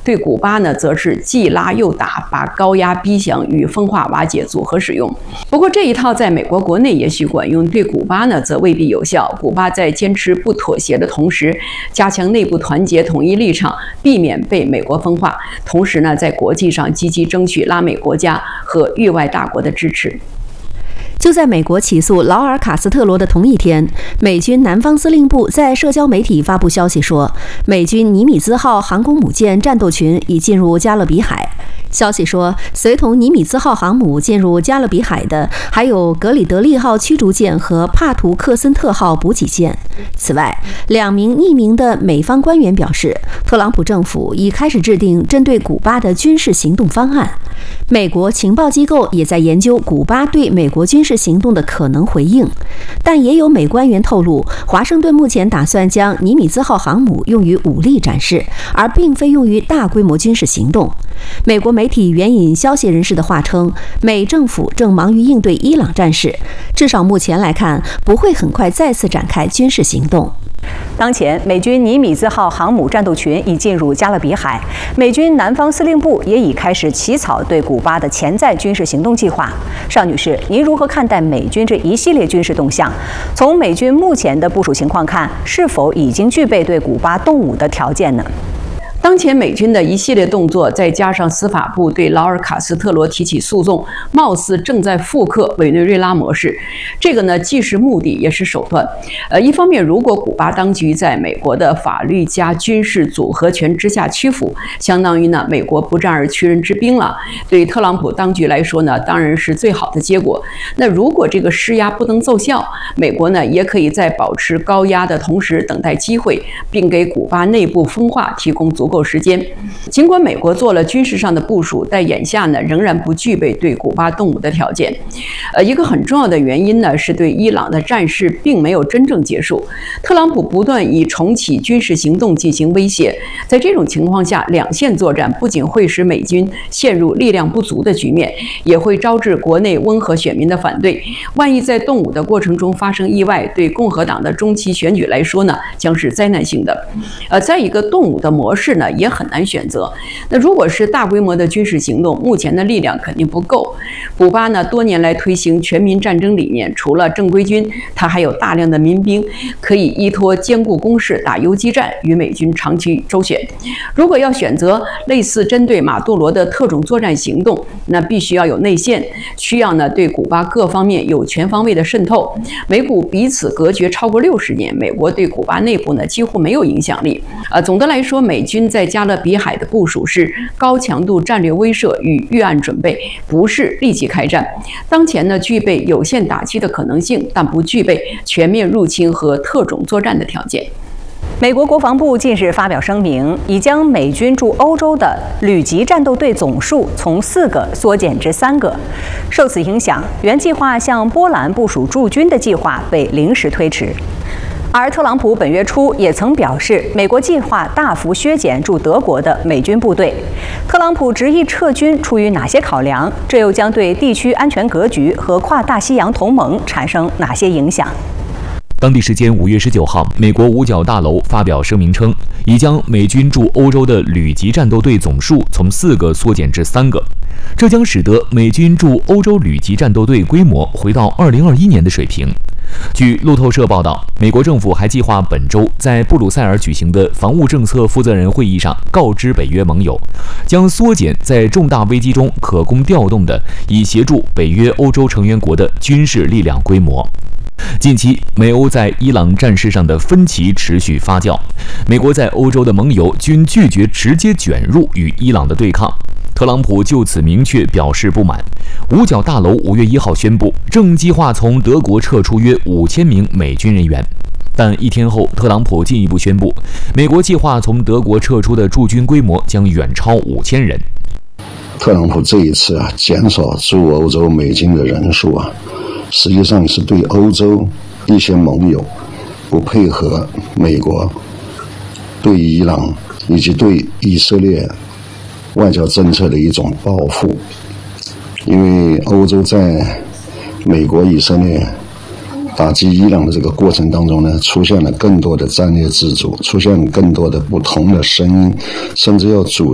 对古巴呢，则是既拉又打，把高压逼降与分化瓦解组合使用。不过这一套在美国国内也许管用，对古巴呢则未必有效。古巴在坚持不妥协的同时，加强内部团结统一立场，避免被美国分化，同时呢，在国际上积极争取拉美国家和域外大国的支持。 就在美国起诉劳尔·卡斯特罗的同一天，美军南方司令部在社交媒体发布消息说，美军尼米兹号航空母舰战斗群已进入加勒比海。消息说，随同尼米兹号航母进入加勒比海的还有格里德利号驱逐舰和帕图克森特号补给舰。此外，2名匿名的美方官员表示，特朗普政府已开始制定针对古巴的军事行动方案。美国情报机构也在研究古巴对美国军事行动的可能回应，但也有美官员透露，华盛顿目前打算将尼米兹号航母用于武力展示，而并非用于大规模军事行动。美国媒体援引消息人士的话称，美政府正忙于应对伊朗战事，至少目前来看，不会很快再次展开军事行动。 当前，美军尼米兹号航母战斗群已进入加勒比海，美军南方司令部也已开始起草对古巴的潜在军事行动计划。邵女士，您如何看待美军这一系列军事动向？从美军目前的部署情况看，是否已经具备对古巴动武的条件呢？ 当前美军的一系列动作，再加上司法部对劳尔·卡斯特罗提起诉讼，貌似正在复刻委内瑞拉模式。这个呢，既是目的也是手段。一方面，如果古巴当局在美国的法律加军事组合拳之下屈服，相当于呢美国不战而屈人之兵了。对于特朗普当局来说呢，当然是最好的结果。那如果这个施压不能奏效，美国呢也可以在保持高压的同时等待机会，并给古巴内部分化提供足够时间。尽管美国做了军事上的部署，但眼下呢仍然不具备对古巴动武的条件。一个很重要的原因呢是对伊朗的战事并没有真正结束。特朗普不断以重启军事行动进行威胁，在这种情况下，两线作战不仅会使美军陷入力量不足的局面，也会招致国内温和选民的反对。万一在动武的过程中发生意外，对共和党的中期选举来说呢，将是灾难性的。在一个动武的模式呢，也很难选择。那如果是大规模的军事行动，目前的力量肯定不够。古巴呢，多年来推行全民战争理念，除了正规军，它还有大量的民兵，可以依托坚固工事打游击战，与美军长期周旋。如果要选择类似针对马杜罗的特种作战行动，那必须要有内线，需要呢对古巴各方面有全方位的渗透。美古彼此隔绝超过60年，美国对古巴内部呢几乎没有影响力。总的来说，美军在加勒比海的部署是高强度战略威慑与预案准备，不是立即开战。当前呢，具备有限打击的可能性，但不具备全面入侵和特种作战的条件。 美国国防部近日发表声明，已将美军驻欧洲的旅级战斗队总数从4个缩减至3个。受此影响，原计划向波兰部署驻军的计划被临时推迟。而特朗普本月初也曾表示，美国计划大幅削减驻德国的美军部队。特朗普执意撤军出于哪些考量？这又将对地区安全格局和跨大西洋同盟产生哪些影响？ 当地时间5月19号，美国五角大楼发表声明称，已将美军驻欧洲的旅级战斗队总数从4个缩减至3个，这将使得美军驻欧洲旅级战斗队规模回到2021年的水平。据路透社报道，美国政府还计划本周在布鲁塞尔举行的防务政策负责人会议上告知北约盟友，将缩减在重大危机中可供调动的以协助北约欧洲成员国的军事力量规模。近期，美欧在伊朗战事上的分歧持续发酵，美国在欧洲的盟友均拒绝直接卷入与伊朗的对抗。特朗普就此明确表示不满。五角大楼5月1号宣布，正计划从德国撤出约5000名美军人员。但1天后，特朗普进一步宣布，美国计划从德国撤出的驻军规模将远超5000人。 特朗普这一次减少驻欧洲美军的人数实际上是对欧洲一些盟友不配合美国对伊朗以及对以色列外交政策的一种报复。因为欧洲在美国、以色列打击伊朗的这个过程当中呢，出现了更多的战略自主，出现了更多的不同的声音，甚至要